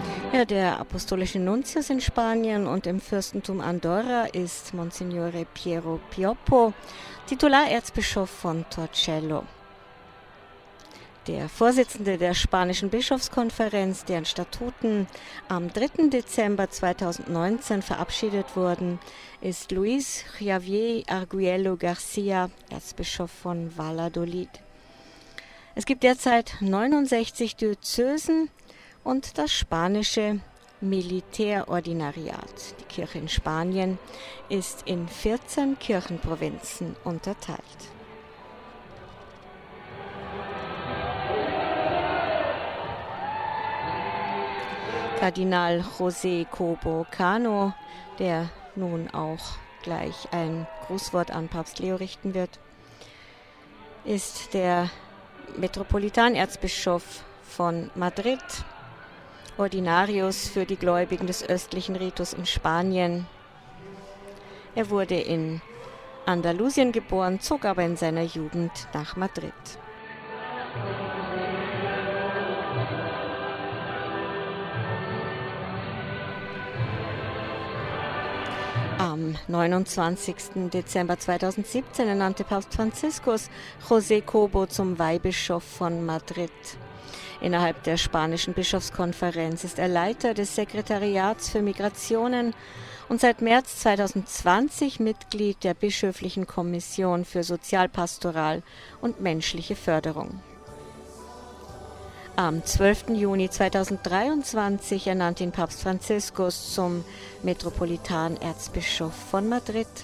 Ja, der apostolische Nuntius in Spanien und im Fürstentum Andorra ist Monsignore Piero Pioppo, Titularerzbischof von Torcello. Der Vorsitzende der Spanischen Bischofskonferenz, deren Statuten am 3. Dezember 2019 verabschiedet wurden, ist Luis Javier Arguello Garcia, Erzbischof von Valladolid. Es gibt derzeit 69 Diözesen und das spanische Militärordinariat. Die Kirche in Spanien ist in 14 Kirchenprovinzen unterteilt. Kardinal José Cobo Cano, der nun auch gleich ein Grußwort an Papst Leo richten wird, ist der Metropolitanerzbischof von Madrid, Ordinarius für die Gläubigen des östlichen Ritus in Spanien. Er wurde in Andalusien geboren, zog aber in seiner Jugend nach Madrid. Am 29. Dezember 2017 ernannte Papst Franziskus José Cobo zum Weihbischof von Madrid. Innerhalb der Spanischen Bischofskonferenz ist er Leiter des Sekretariats für Migrationen und seit März 2020 Mitglied der Bischöflichen Kommission für Sozialpastoral und menschliche Förderung. Am 12. Juni 2023 ernannte ihn Papst Franziskus zum Metropolitanerzbischof von Madrid.